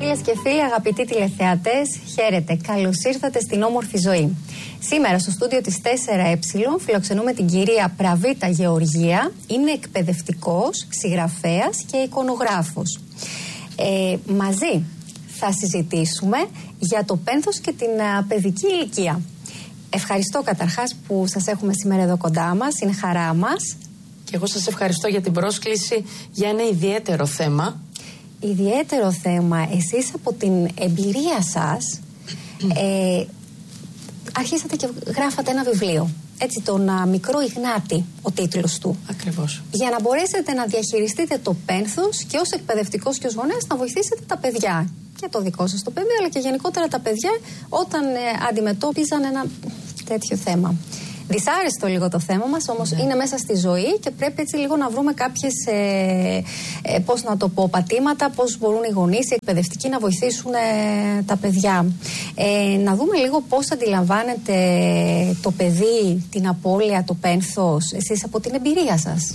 Φίλες και φίλοι, αγαπητοί τηλεθεατές, χαίρετε. Καλώς ήρθατε στην όμορφη ζωή. Σήμερα στο στούντιο της 4Ε φιλοξενούμε την κυρία Πραβίτα Γεωργία. Είναι εκπαιδευτικός, συγγραφέας και εικονογράφος. Μαζί θα συζητήσουμε για το πένθος και την παιδική ηλικία. Ευχαριστώ καταρχάς που σας έχουμε σήμερα εδώ κοντά μας, είναι χαρά μας. Και εγώ σας ευχαριστώ για την πρόσκληση για ένα ιδιαίτερο θέμα. Ιδιαίτερο θέμα, εσείς από την εμπειρία σας αρχίσατε και γράφατε ένα βιβλίο. Έτσι, τον Μικρό Ιγνάτη, ο τίτλος του. Ακριβώς. Για να μπορέσετε να διαχειριστείτε το πένθος και ως εκπαιδευτικός και ως γονέας να βοηθήσετε τα παιδιά. Και το δικό σας το παιδί, αλλά και γενικότερα τα παιδιά όταν αντιμετώπιζαν ένα τέτοιο θέμα. Δυσάρεστο λίγο το θέμα μας, όμως είναι μέσα στη ζωή και πρέπει έτσι λίγο να βρούμε κάποιες, πώς να το πω, πατήματα, πώς μπορούν οι γονείς, οι εκπαιδευτικοί να βοηθήσουν τα παιδιά. Να δούμε λίγο πώς αντιλαμβάνετε το παιδί την απώλεια, το πένθος, εσείς από την εμπειρία σας.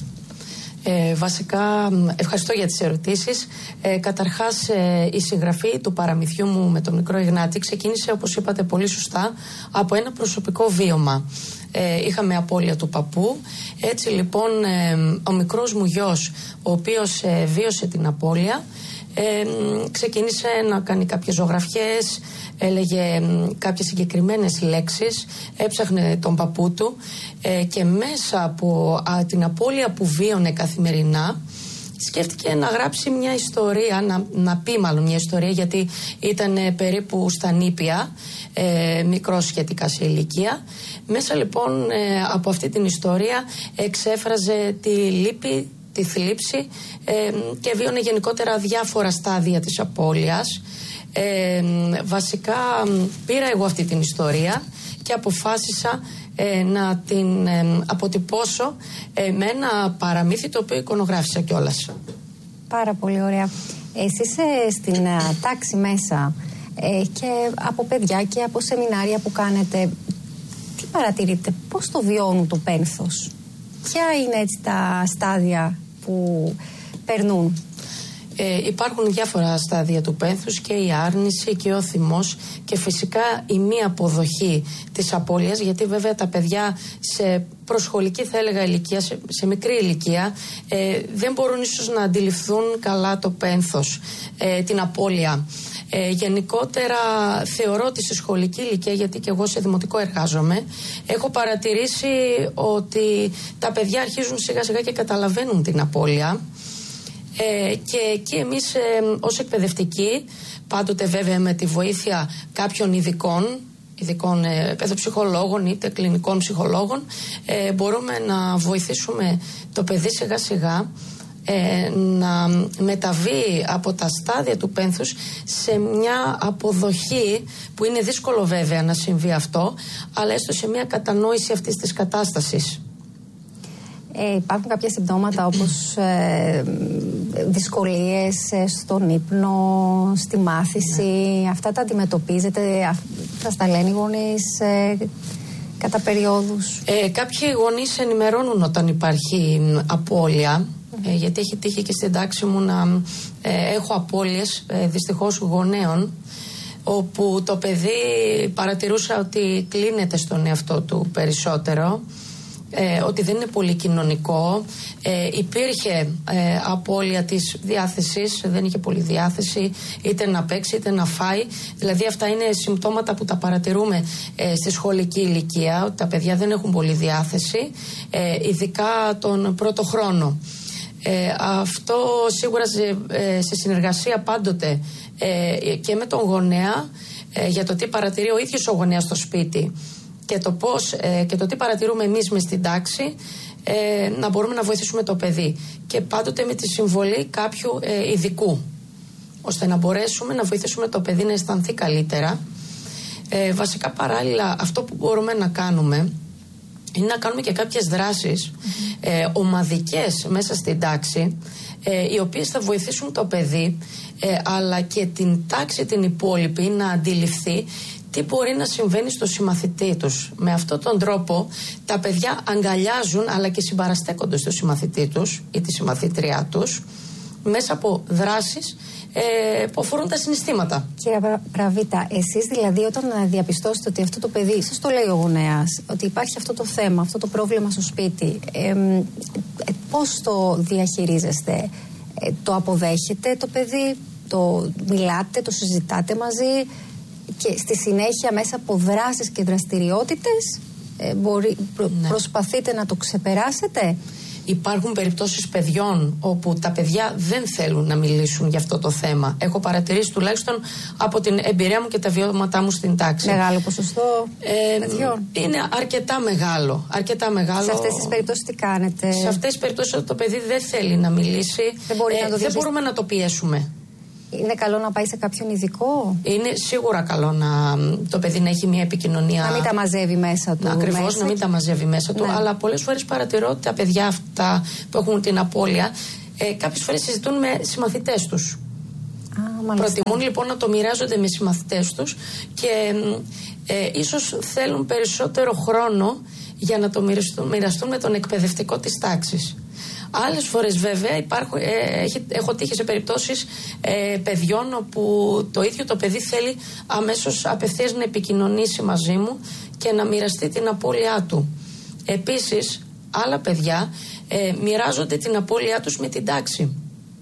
Βασικά, ευχαριστώ για τις ερωτήσεις. Καταρχάς, η συγγραφή του παραμυθιού μου με τον Μικρό Ιγνάτη ξεκίνησε, όπως είπατε πολύ σωστά, από ένα προσωπικό βίωμα. Είχαμε απώλεια του παππού. Έτσι λοιπόν, ο μικρός μου γιος, ο οποίος βίωσε την απώλεια, ξεκίνησε να κάνει κάποιες ζωγραφιές, έλεγε κάποιες συγκεκριμένες λέξεις, έψαχνε τον παππού του και μέσα από την απώλεια που βίωνε καθημερινά σκέφτηκε να γράψει μια ιστορία, να πει μάλλον μια ιστορία, γιατί ήταν περίπου στα νήπια, μικρός σχετικά σε ηλικία. Μέσα λοιπόν από αυτή την ιστορία εξέφραζε τη λύπη, τη θλίψη και βίωνε γενικότερα διάφορα στάδια της απώλειας. Βασικά πήρα εγώ αυτή την ιστορία και αποφάσισα να την αποτυπώσω με ένα παραμύθι το οποίο εικονογράφησα κιόλας. Πάρα πολύ ωραία. Εσείς στην τάξη μέσα και από παιδιά και από σεμινάρια που κάνετε, τι παρατηρείτε, πώς το βιώνουν το πένθος, ποια είναι έτσι τα στάδια που περνούν? Υπάρχουν διάφορα στάδια του πένθους, και η άρνηση και ο θυμός και φυσικά η μη αποδοχή της απώλειας, γιατί βέβαια τα παιδιά σε προσχολική, θα έλεγα, ηλικία, σε μικρή ηλικία, δεν μπορούν ίσως να αντιληφθούν καλά το πένθος, την απώλεια. Γενικότερα θεωρώ ότι σε σχολική ηλικία, γιατί και εγώ σε δημοτικό εργάζομαι, έχω παρατηρήσει ότι τα παιδιά αρχίζουν σιγά σιγά και καταλαβαίνουν την απώλεια. Και εκεί εμείς ως εκπαιδευτικοί, πάντοτε βέβαια με τη βοήθεια κάποιων ειδικών παιδοψυχολόγων είτε κλινικών ψυχολόγων, μπορούμε να βοηθήσουμε το παιδί σιγά σιγά να μεταβεί από τα στάδια του πένθους σε μια αποδοχή, που είναι δύσκολο βέβαια να συμβεί αυτό, αλλά έστω σε μια κατανόηση αυτής της κατάστασης. Υπάρχουν κάποια συμπτώματα όπως δυσκολίες στον ύπνο, στη μάθηση, αυτά τα αντιμετωπίζετε, θα τα λένε οι γονείς κατά περιόδους? Κάποιοι γονείς ενημερώνουν όταν υπάρχει απώλεια, γιατί έχει τύχει και στην τάξη μου να έχω απώλειες δυστυχώς γονέων, όπου το παιδί παρατηρούσα ότι κλείνεται στον εαυτό του περισσότερο, ότι δεν είναι πολύ κοινωνικό, υπήρχε απώλεια της διάθεσης, δεν είχε πολύ διάθεση είτε να παίξει είτε να φάει. Δηλαδή αυτά είναι συμπτώματα που τα παρατηρούμε στη σχολική ηλικία, ότι τα παιδιά δεν έχουν πολύ διάθεση, ειδικά τον πρώτο χρόνο. Αυτό σίγουρα σε συνεργασία πάντοτε και με τον γονέα, για το τι παρατηρεί ο ίδιος ο γονέας στο σπίτι και το πώς και το τι παρατηρούμε εμείς μες στην τάξη, να μπορούμε να βοηθήσουμε το παιδί, και πάντοτε με τη συμβολή κάποιου ειδικού, ώστε να μπορέσουμε να βοηθήσουμε το παιδί να αισθανθεί καλύτερα. Βασικά παράλληλα αυτό που μπορούμε να κάνουμε είναι να κάνουμε και κάποιες δράσεις ομαδικές μέσα στην τάξη, οι οποίες θα βοηθήσουν το παιδί αλλά και την τάξη την υπόλοιπη να αντιληφθεί τι μπορεί να συμβαίνει στο συμμαθητή τους. Με αυτόν τον τρόπο τα παιδιά αγκαλιάζουν αλλά και συμπαραστέκονται στο συμμαθητή τους ή τη συμμαθήτριά τους, μέσα από δράσεις που αφορούν τα συναισθήματα. Κύριε Πραβίτα, εσείς δηλαδή όταν διαπιστώσετε ότι αυτό το παιδί, σας το λέει ο γονέας, ότι υπάρχει αυτό το θέμα, αυτό το πρόβλημα στο σπίτι, πώς το διαχειρίζεστε? Το αποδέχετε το παιδί, το μιλάτε, το συζητάτε μαζί και στη συνέχεια μέσα από δράσεις και δραστηριότητες προσπαθείτε να το ξεπεράσετε? Υπάρχουν περιπτώσεις παιδιών όπου τα παιδιά δεν θέλουν να μιλήσουν για αυτό το θέμα. Έχω παρατηρήσει τουλάχιστον από την εμπειρία μου και τα βιώματά μου στην τάξη. Μεγάλο ποσοστό παιδιών. Είναι αρκετά μεγάλο. Σε αυτές τις περιπτώσεις τι κάνετε? Σε αυτές τις περιπτώσεις το παιδί δεν θέλει να μιλήσει. Δεν μπορούμε να το πιέσουμε. Είναι καλό να πάει σε κάποιον ειδικό? Είναι σίγουρα καλό το παιδί να έχει μια επικοινωνία. Να μην τα μαζεύει μέσα του. Ακριβώς, να μην τα μαζεύει μέσα του. Αλλά πολλές φορές παρατηρώ ότι τα παιδιά αυτά που έχουν την απώλεια κάποιες φορές συζητούν με συμμαθητές τους. Προτιμούν λοιπόν να το μοιράζονται με συμμαθητές τους και ίσως θέλουν περισσότερο χρόνο για να το μοιραστούν με τον εκπαιδευτικό της τάξης. Άλλες φορές βέβαια έχω τύχει σε περιπτώσεις παιδιών όπου το ίδιο το παιδί θέλει αμέσως απευθείας να επικοινωνήσει μαζί μου και να μοιραστεί την απώλειά του. Επίσης άλλα παιδιά μοιράζονται την απώλειά τους με την τάξη.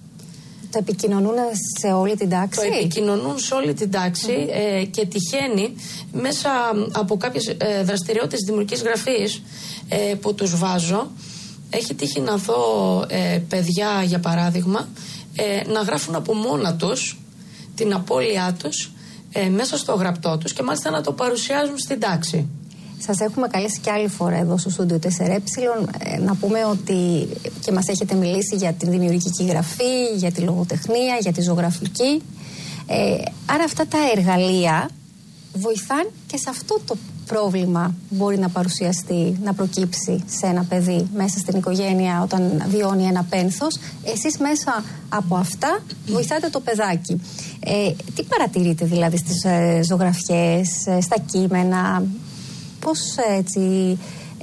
Το επικοινωνούν σε όλη την τάξη? Το επικοινωνούν σε όλη την τάξη και τυχαίνει μέσα από κάποιες δραστηριότητες δημιουργικής γραφής που τους βάζω. Έχει τύχει να δω παιδιά, για παράδειγμα, να γράφουν από μόνα τους την απώλειά τους μέσα στο γραπτό τους και μάλιστα να το παρουσιάζουν στην τάξη. Σας έχουμε καλέσει και άλλη φορά εδώ στο στούντιο 4Ε. Να πούμε ότι και μας έχετε μιλήσει για τη δημιουργική γραφή, για τη λογοτεχνία, για τη ζωγραφική. Άρα αυτά τα εργαλεία βοηθάν και σε αυτό το πρόβλημα μπορεί να παρουσιαστεί, να προκύψει σε ένα παιδί μέσα στην οικογένεια όταν βιώνει ένα πένθος. Εσείς μέσα από αυτά βοηθάτε το παιδάκι. Τι παρατηρείτε δηλαδή στις ζωγραφιές, στα κείμενα, πώς έτσι,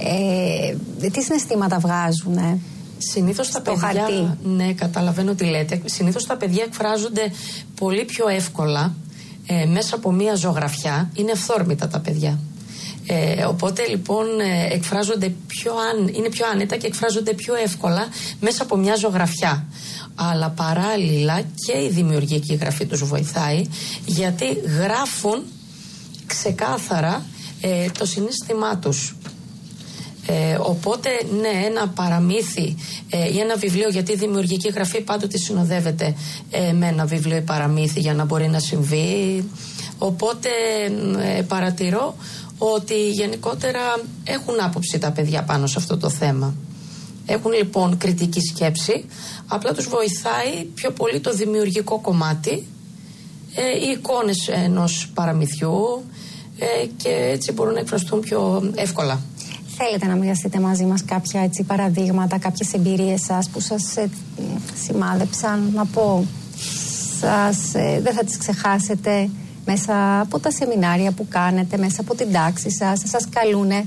τι συναισθήματα βγάζουνε? Συνήθως τα παιδιά, χαρτί. Ναι, καταλαβαίνω τι λέτε. Συνήθως τα παιδιά εκφράζονται πολύ πιο εύκολα μέσα από μία ζωγραφιά. Είναι αυθόρμητα τα παιδιά. Οπότε λοιπόν είναι πιο άνετα και εκφράζονται πιο εύκολα μέσα από μια ζωγραφιά. Αλλά παράλληλα και η δημιουργική γραφή τους βοηθάει, γιατί γράφουν ξεκάθαρα το συναίσθημά τους. Οπότε ναι, ένα παραμύθι ή ένα βιβλίο, γιατί η δημιουργική γραφή πάντοτε συνοδεύεται με ένα βιβλίο ή παραμύθι για να μπορεί να συμβεί. Οπότε παρατηρώ ότι γενικότερα έχουν άποψη τα παιδιά πάνω σε αυτό το θέμα. Έχουν λοιπόν κριτική σκέψη, απλά τους βοηθάει πιο πολύ το δημιουργικό κομμάτι, οι εικόνες ενός παραμυθιού και έτσι μπορούν να εκφραστούν πιο εύκολα. Θέλετε να μοιραστείτε μαζί μας κάποια έτσι παραδείγματα, κάποιες εμπειρίες σας που σας σημάδεψαν, να πω, δεν θα τις ξεχάσετε μέσα από τα σεμινάρια που κάνετε, μέσα από την τάξη σας καλούνε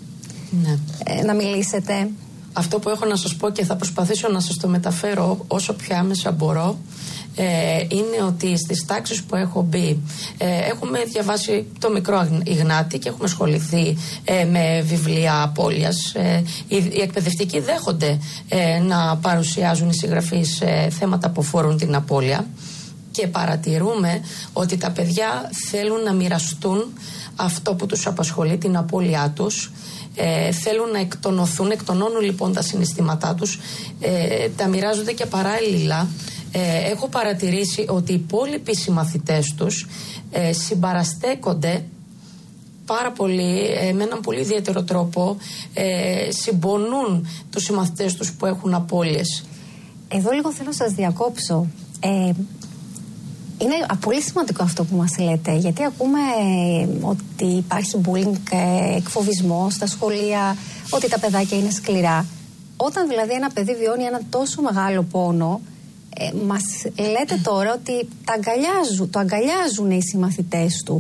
να μιλήσετε? Αυτό που έχω να σας πω και θα προσπαθήσω να σας το μεταφέρω όσο πιο άμεσα μπορώ, είναι ότι στις τάξεις που έχω μπει έχουμε διαβάσει το μικρό Ιγνάτη και έχουμε ασχοληθεί με βιβλία απώλειας. Οι εκπαιδευτικοί δέχονται να παρουσιάζουν οι συγγραφείς θέματα που αφορούν την απώλεια και παρατηρούμε ότι τα παιδιά θέλουν να μοιραστούν αυτό που τους απασχολεί, την απώλειά τους. Θέλουν να εκτονώνουν λοιπόν τα συναισθήματά τους, τα μοιράζονται και παράλληλα έχω παρατηρήσει ότι οι υπόλοιποι συμμαθητές τους συμπαραστέκονται πάρα πολύ, με έναν πολύ ιδιαίτερο τρόπο, συμπονούν τους συμμαθητές τους που έχουν απώλειες. Εδώ λίγο θέλω να σας διακόψω. Είναι πολύ σημαντικό αυτό που μας λέτε, γιατί ακούμε ότι υπάρχει bullying, εκφοβισμό στα σχολεία, ότι τα παιδάκια είναι σκληρά. Όταν δηλαδή ένα παιδί βιώνει ένα τόσο μεγάλο πόνο, μας λέτε τώρα ότι το αγκαλιάζουν οι συμμαθητές του.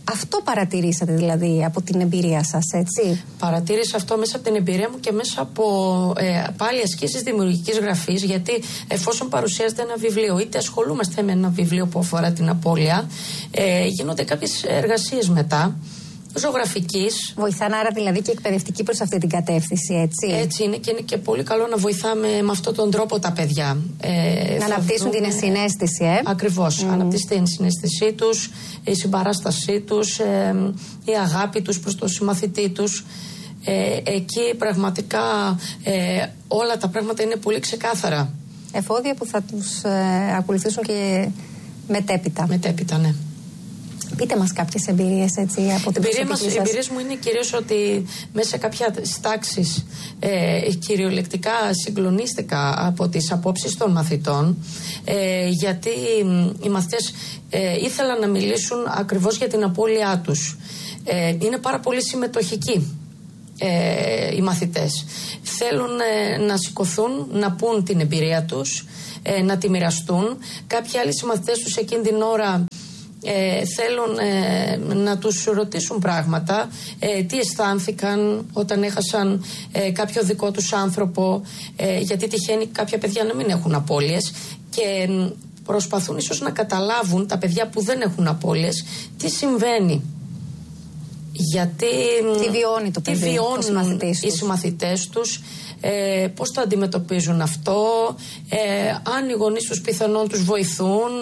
Αυτό παρατηρήσατε δηλαδή από την εμπειρία σας, έτσι? Παρατήρησα αυτό μέσα από την εμπειρία μου και μέσα από πάλι ασκήσεις δημιουργικής γραφής, γιατί εφόσον παρουσιάζεται ένα βιβλίο, είτε ασχολούμαστε με ένα βιβλίο που αφορά την απώλεια, γίνονται κάποιες εργασίες μετά, ζωγραφικής. Βοηθάνε άρα δηλαδή και εκπαιδευτική προς αυτή την κατεύθυνση, έτσι? Έτσι είναι και είναι και πολύ καλό να βοηθάμε με αυτόν τον τρόπο τα παιδιά. Να αναπτύσσουν την συναίσθηση, Ακριβώς. Αναπτύσσει την συναίσθησή τους, η συμπαράστασή τους, η αγάπη τους προς τον συμμαθητή τους. Εκεί πραγματικά όλα τα πράγματα είναι πολύ ξεκάθαρα. Εφόδια που θα τους ακολουθήσουν και μετέπειτα. Μετέπειτα, ναι. Πείτε μας κάποιες εμπειρίες, έτσι, από την προσωπική σας. Οι εμπειρίες μου είναι κυρίως ότι μέσα σε κάποια τάξεις κυριολεκτικά συγκλονίστηκα από τις απόψεις των μαθητών, γιατί οι μαθητές ήθελαν να μιλήσουν ακριβώς για την απώλειά τους. Είναι πάρα πολύ συμμετοχικοί οι μαθητές. Θέλουν να σηκωθούν, να πούν την εμπειρία τους, να τη μοιραστούν. Κάποιοι άλλοι συμμαθητές τους εκείνη την ώρα θέλουν να τους ρωτήσουν πράγματα, τι αισθάνθηκαν όταν έχασαν κάποιο δικό τους άνθρωπο, γιατί τυχαίνει κάποια παιδιά να μην έχουν απώλειες και προσπαθούν ίσως να καταλάβουν τα παιδιά που δεν έχουν απώλειες τι συμβαίνει. Γιατί τι βιώνει το παιδί, οι συμμαθητές τους, πώς το αντιμετωπίζουν αυτό, αν οι γονείς τους πιθανόν τους βοηθούν.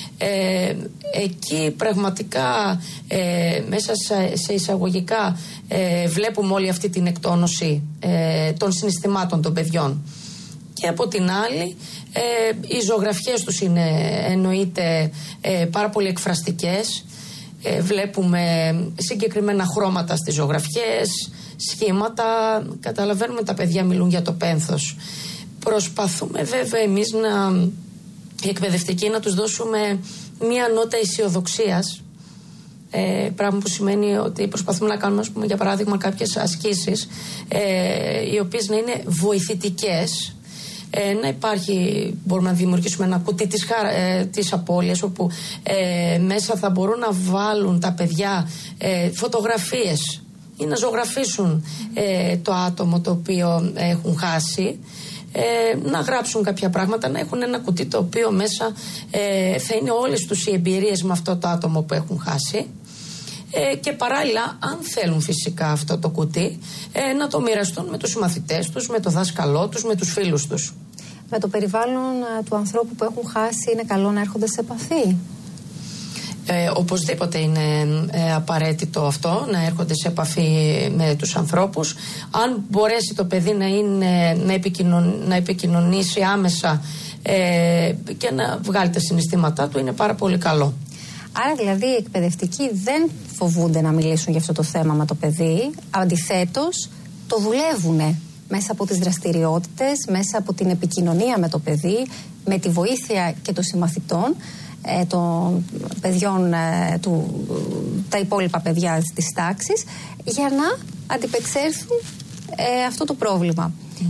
Εκεί πραγματικά μέσα σε εισαγωγικά βλέπουμε όλη αυτή την εκτόνωση των συναισθημάτων των παιδιών. Και από την άλλη οι ζωγραφιές τους είναι εννοείται πάρα πολύ εκφραστικές. Βλέπουμε συγκεκριμένα χρώματα στις ζωγραφιές, σχήματα, καταλαβαίνουμε τα παιδιά μιλούν για το πένθος. Προσπαθούμε βέβαια εμείς οι εκπαιδευτικοί να τους δώσουμε μία νότα αισιοδοξίας, πράγμα που σημαίνει ότι προσπαθούμε να κάνουμε, ας πούμε, για παράδειγμα κάποιες ασκήσεις οι οποίες να είναι βοηθητικές. Να υπάρχει, μπορούμε να δημιουργήσουμε ένα κουτί της απώλειας, όπου μέσα θα μπορούν να βάλουν τα παιδιά φωτογραφίες ή να ζωγραφίσουν το άτομο το οποίο έχουν χάσει, να γράψουν κάποια πράγματα, να έχουν ένα κουτί το οποίο μέσα θα είναι όλες τους οι εμπειρίες με αυτό το άτομο που έχουν χάσει. Και παράλληλα, αν θέλουν φυσικά αυτό το κουτί, να το μοιραστούν με τους συμμαθητές τους, με το δάσκαλό τους, με τους φίλους τους. Με το περιβάλλον του ανθρώπου που έχουν χάσει είναι καλό να έρχονται σε επαφή? Οπωσδήποτε είναι απαραίτητο αυτό, να έρχονται σε επαφή με τους ανθρώπους. Αν μπορέσει το παιδί να επικοινωνήσει άμεσα και να βγάλει τα συναισθήματά του, είναι πάρα πολύ καλό. Άρα δηλαδή οι εκπαιδευτικοί δεν φοβούνται να μιλήσουν για αυτό το θέμα με το παιδί, αντιθέτως το δουλεύουνε μέσα από τις δραστηριότητες, μέσα από την επικοινωνία με το παιδί, με τη βοήθεια και των συμμαθητών, των παιδιών, τα υπόλοιπα παιδιά της τάξης, για να αντιπεξέλθουν αυτό το πρόβλημα.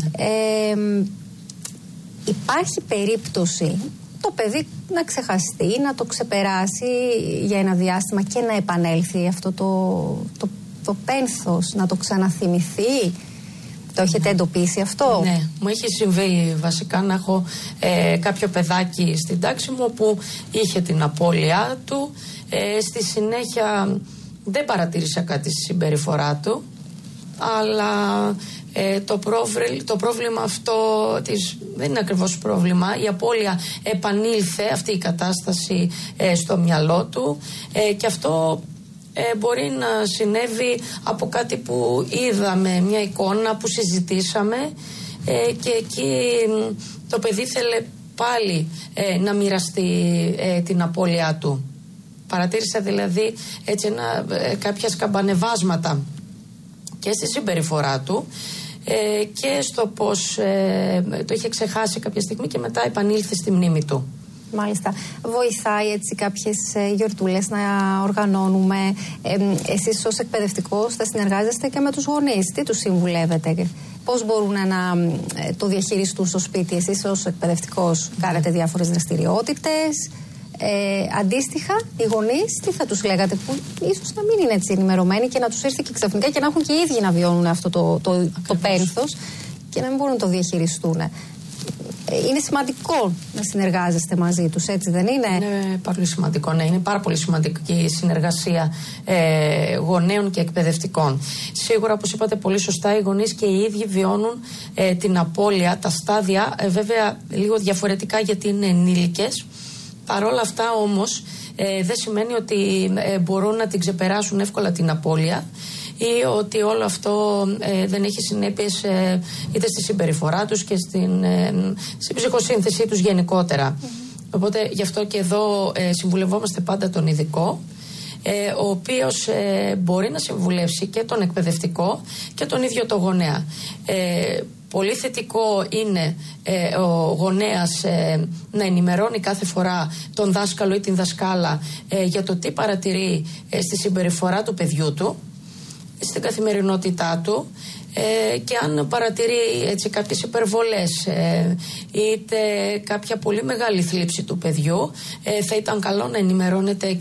Υπάρχει περίπτωση το παιδί να ξεχαστεί, να το ξεπεράσει για ένα διάστημα και να επανέλθει αυτό το πένθος, να το ξαναθυμηθεί? Το έχετε εντοπίσει αυτό? Ναι, μου έχει συμβεί βασικά να έχω κάποιο παιδάκι στην τάξη μου που είχε την απώλειά του. Στη συνέχεια δεν παρατήρησα κάτι στη συμπεριφορά του, αλλά το πρόβλημα αυτό δεν είναι ακριβώς πρόβλημα. Η απώλεια επανήλθε, αυτή η κατάσταση στο μυαλό του, και αυτό μπορεί να συνέβη από κάτι που είδαμε, μια εικόνα που συζητήσαμε, και εκεί το παιδί θέλε πάλι να μοιραστεί την απώλειά του. Παρατήρησα δηλαδή έτσι κάποια σκαμπανεβάσματα και στη συμπεριφορά του και στο πως το είχε ξεχάσει κάποια στιγμή και μετά επανήλθε στη μνήμη του. Μάλιστα. Βοηθάει έτσι κάποιες γιορτούλες να οργανώνουμε? Εσείς ως εκπαιδευτικός θα συνεργάζεστε και με τους γονείς. Τι τους συμβουλεύετε? Πώς μπορούν να το διαχειριστούν στο σπίτι? Εσείς ως εκπαιδευτικός κάνετε διάφορες δραστηριότητες. Αντίστοιχα, οι γονείς τι θα τους λέγατε, που ίσως να μην είναι έτσι ενημερωμένοι και να τους έρθει και ξαφνικά και να έχουν και οι ίδιοι να βιώνουν αυτό το πένθος και να μην μπορούν να το διαχειριστούν. Είναι σημαντικό να συνεργάζεστε μαζί τους, έτσι δεν είναι? Είναι πολύ σημαντικό, ναι. Είναι πάρα πολύ σημαντική η συνεργασία γονέων και εκπαιδευτικών. Σίγουρα, όπως είπατε πολύ σωστά, οι γονείς και οι ίδιοι βιώνουν την απώλεια, τα στάδια, βέβαια λίγο διαφορετικά γιατί είναι ενήλικες. Παρ' όλα αυτά όμως δεν σημαίνει ότι μπορούν να την ξεπεράσουν εύκολα την απώλεια ή ότι όλο αυτό δεν έχει συνέπειες είτε στη συμπεριφορά τους και στην ψυχοσύνθεσή τους γενικότερα. Οπότε γι' αυτό και εδώ συμβουλευόμαστε πάντα τον ειδικό, ο οποίος μπορεί να συμβουλεύσει και τον εκπαιδευτικό και τον ίδιο το γονέα. Πολύ θετικό είναι ο γονέας να ενημερώνει κάθε φορά τον δάσκαλο ή την δασκάλα για το τι παρατηρεί στη συμπεριφορά του παιδιού του, στην καθημερινότητά του, και αν παρατηρεί έτσι κάποιες υπερβολές είτε κάποια πολύ μεγάλη θλίψη του παιδιού, θα ήταν καλό να ενημερώνεται